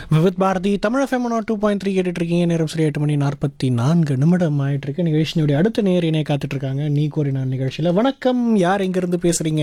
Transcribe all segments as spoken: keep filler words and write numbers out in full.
Vividh Bharathi Tamil FM two point three கேட்டுட்டு இருக்கீங்க. நேரம் சரி எட்டு மணி நாற்பத்தி நான்கு நிமிடம் ஆயிட்டு இருக்கு. நிகழ்ச்சியினுடைய அடுத்த நேர் இணைய காத்துட்டு இருக்காங்க. நீ கோரி நான் நிகழ்ச்சியில் வணக்கம், யார் எங்கிருந்து பேசுறீங்க?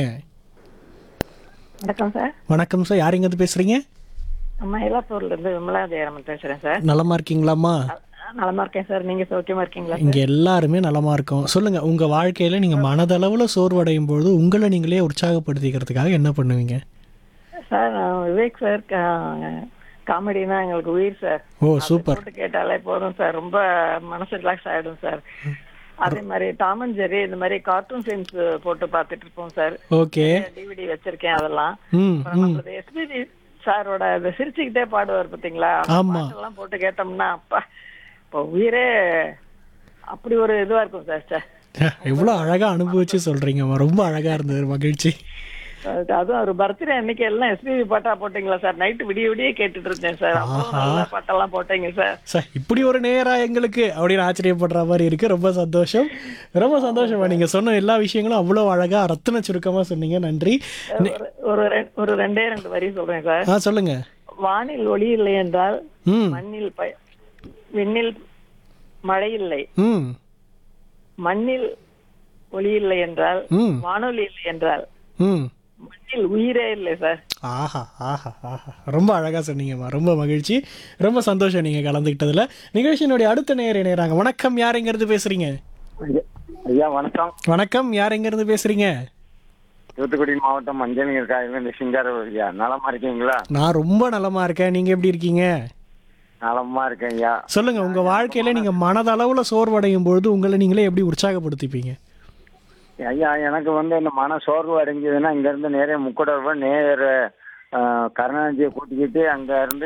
வணக்கம் சார். வணக்கம் சார், யார் எங்கிருந்து பேசுறீங்க? மயிலாப்பூர்ல இருந்து விமலா ஜெயராமன் பேசுறேன் சார். நலமா இருக்கீங்களாம்மா? நலமா இருக்கேன் சார். நீங்க சௌக்கியமா இருக்கீங்களா? இங்க எல்லாருமே நலமா இருக்கோம். சொல்லுங்க, உங்க வாழ்க்கையில நீங்க மனதளவுல சோர்வடையும் போது உங்களை நீங்களே உற்சாகப்படுத்திக்கிறதுக்காக என்ன பண்ணுவீங்க? சார் நான் விவேக் சார், காமெடினா எங்களுக்கு உயிர் சார். ஓ சூப்பர். போட்டு கேட்டாலே போதும் சார், ரொம்ப மனசு ரிலாக்ஸ் ஆயிடும் சார். அதே மாதிரி டாம் அண்ட் ஜெர்ரி இந்த மாதிரி கார்ட்டூன் ஃபிலிம்ஸ் போட்டு பார்த்துட்டு இருப்போம் சார். ஓகே. டிவிடி வச்சிருக்கேன் அதெல்லாம். ம் ம். எஸ்பிபி சாரோட இந்த சிரிச்சுக்கிட்டே பாடுவார் பாத்தீங்களா, ஆமா. எல்லாம் போட்டு கேட்டோம்னா அப்பா இப்போ உயிரே அப்படி ஒரு இதுவா இருக்கும் சார். சார் எவ்வளவு அழகா அனுபவிச்சு சொல்றீங்கம்மா, ரொம்ப அழகா இருந்தது, மகிழ்ச்சி. அதுவும் ஒரு பர்த்டே அன்னைக்கு எல்லாம் எஸ்பிபி பாட்டா போட்டீங்களா சார்? நைட்டு விடிய விடிய கேட்டுட்டு இருந்தேன் சார். நல்ல பாட்டெல்லாம் போட்டீங்க சார். சார் இப்படி ஒரு நேரா எங்களுக்கு அப்படின்னு ஆச்சரியப்படுற மாதிரி இருக்கு. ரொம்ப சந்தோஷம், ரொம்ப சந்தோஷமா நீங்க சொன்ன எல்லா விஷயங்களும் அவ்வளவு அழகா ரத்தின சுருக்கமா சொன்னீங்க. நன்றி. ஒரு ஒரு ரெண்டே ரெண்டு வரி சொல்றேன் சார். ஆ சொல்லுங்க. வானில் ஒளி இல்லை என்றால் ம் மண்ணில் ப- விண்ணில் மழை இல்லை, ம் மண்ணில் ஒளி இல்லை என்றால் ம் வானொலி இல்லை என்றால் ம் மண்ணில் உயிரே இல்லை சார். ஆஹா ஆஹா ஆஹா, ரொம்ப அழகா சொன்னீங்கம்மா, ரொம்ப மகிழ்ச்சி, ரொம்ப சந்தோஷம் நீங்க கலந்துக்கிட்டதுல. நிகழ்ச்சியினுடைய அடுத்த நேர் இணையறாங்க. வணக்கம், யார் எங்கிருந்து பேசுறீங்க? ஐயா வணக்கம். வணக்கம், யார் எங்கிருந்து பேசுறீங்க? தூத்துக்குடி மாவட்டம் மஞ்சள் நீர் காயிலிருந்து சிங்கார ஐயா. நலமா இருக்கீங்களா? நான் ரொம்ப நலமா இருக்கேன். நீங்க எப்படி இருக்கீங்க? நலமா இருக்கேன் ஐயா. சொல்லுங்க, உங்க வாழ்க்கையில நீங்க மனதளவுல சோர்வடையும் பொழுது உங்களை நீங்களே எப்படி உற்சாகப்படுத்திப்பீங்க? ஐயா எனக்கு வந்து இந்த மன சோர்வு அடைஞ்சதுன்னா இங்க இருந்து நேரே முக்கடர்வ நேர கருணாநிதியை கூட்டிக்கிட்டு அங்க இருந்து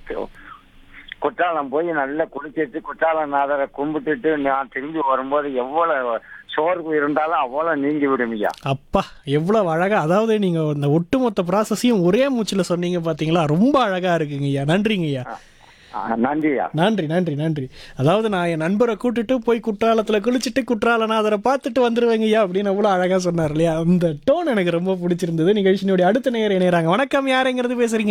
குற்றாலம் போய் நல்லா குளிச்சிட்டு குற்றாலநாதரை கும்பிட்டுட்டு நான் திரும்பி வரும்போது எவ்வளவு சோர்வு இருந்தாலும் அவ்வளவு நீங்கி விடும் ஐயா. அப்பா எவ்வளவு அழகா, அதாவது நீங்க இந்த ஒட்டுமொத்த ப்ராசஸையும் ஒரே மூச்சுல சொன்னீங்க பாத்தீங்களா, ரொம்ப அழகா இருக்குங்க ஐயா. நன்றிங்க ஐயா. நன்றி ஐயா. நன்றி நன்றி நன்றி. அதாவது நான் என் நண்பரை கூட்டிட்டு போய் குற்றாலத்துல குளிச்சுட்டு குற்றாலநாதரை பார்த்துட்டு வந்துருவேங்க ஐயா அப்படின்னு அவ்வளவு அழகா சொன்னார் இல்லையா. அந்த டோன் எனக்கு ரொம்ப பிடிச்சிருந்தது. நிகழ்ச்சியினுடைய அடுத்த நேயர் இணையறாங்க. வணக்கம், யாருங்கிறது பேசுறீங்க?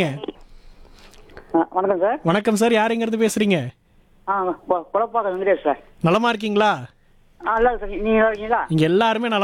வணக்கம் சார். வணக்கம் சார், யாருங்கிறது பேசுறீங்க? ஆ குழப்பாக்கம் வெங்கடேஷ் சார். நலமா இருக்கீங்களா? ஆ இல்லை சார், நீங்கள் இருக்கீங்களா? இங்க எல்லாருமே நலமா